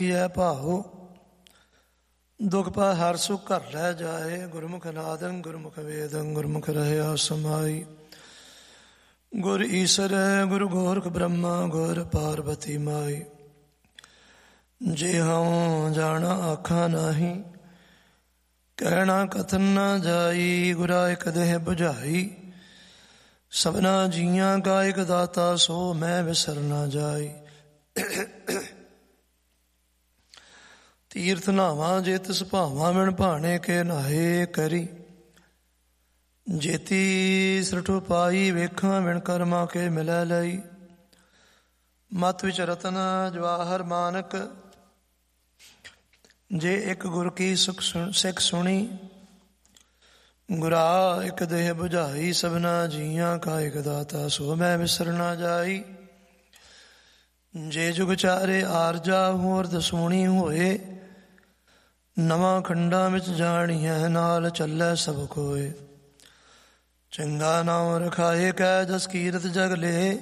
ਰਖੀਐ ਭਾਉ। ਦੁਖ ਪਾ ਹਰ ਸੁਖ ਘਰ ਲੈ ਜਾਏ। ਗੁਰਮੁਖ ਨਾਦੰ ਗੁਰਮੁਖ ਵੇਦੰ ਗੁਰਮੁਖ ਰਹਿਆ ਸਮਾਈ। ਗੁਰ ਈਸਰ ਗੁਰ ਗੋਰਖ ਬ੍ਰਹਮਾ ਗੁਰ ਪਾਰਬਤੀ ਮਾਈ। ਜੇ ਹਉ ਜਾਣਾ ਆਖਾਂ ਨਾਹੀ, ਕਹਿਣਾ ਕਥਨ ਨਾ ਜਾਈ। ਗੁਰਾ ਇਕ ਦੇਹ ਬੁਝਾਈ, ਸਭਨਾ ਜੀਆਂ ਕਾ ਇਕ ਦਾਤਾ। ਸੋ ਮੈਂ ਵਿਸਰ ਨਾ ਜਾਈ। ਤੀਰਥ ਨਾਵਾਂ ਜੇ ਤਿਸ ਭਾਵਾਂ, ਮਿਣ ਭਾਣੇ ਕੇ ਨਾਹੇ ਕਰੀ। ਜੇਤੀ ਸ੍ਰਿਠੁ ਪਾਈ, ਵੇਖਾਂ ਵਿਣ ਕਰਮਾਂ ਕੇ ਮਿਲੈ ਲਈ। ਮਤ ਵਿੱਚ ਰਤਨ ਜਵਾਹਰ ਮਾਨਕ, ਜੇ ਇੱਕ ਗੁਰ ਕੀ ਸਿੱਖ ਸੁਣੀ। ਗੁਰਾ ਇੱਕ ਦੇਹ ਬੁਝਾਈ, ਸਭਨਾ ਜੀਆਂ ਕਾ ਇਕ ਦਾਤਾ। ਸੋ ਮੈਂ ਵਿਸਰ ਨਾ ਜਾਈ। ਜੇ ਜੁਗ ਚਾਰੇ ਆਰਜਾ, ਹੋਰ ਦਸੂਣੀ ਹੋਏ। ਨਵਾਂ ਖੰਡਾਂ ਵਿੱਚ ਜਾਣੀਐ, ਨਾਲ ਚੱਲੈ ਸਭ ਕੋਏ। ਚੰਗਾ ਨਾਮ ਰਖਾਏ, ਕੈ ਜਸ ਕੀਰਤ ਜਗ ਲੇ।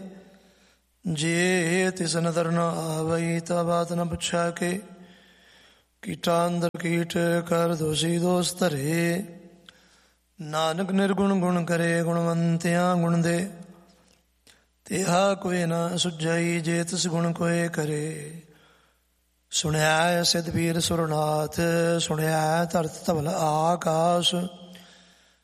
ਜੇ ਤਿਸ ਨਦਰ ਨ ਆਵਈ, ਤਾ ਬਾਤ ਨ ਪੁੱਛਾ ਕੇ। ਕੀਟਾਂ ਅੰਦਰ ਕੀਟ, ਕਰ ਦੋਸ਼ੀ ਦੋਸ ਧਰੇ। ਨਾਨਕ ਨਿਰਗੁਣ ਗੁਣ ਕਰੇ, ਗੁਣਵੰਤਿਆਂ ਗੁਣ ਦੇ। ਤੇਹਾ ਕੋਈ ਨਾ ਸੁਝਈ, ਜੇ ਤਿਸ ਗੁਣ ਕੋਏ ਕਰੇ। ਸੁਣਿਆ ਸਿਧ ਪੀਰ ਸੁਰਨਾਥ, ਸੁਣਿਆ ਧਰਤ ਧਵਲ ਆਕਾਸ਼।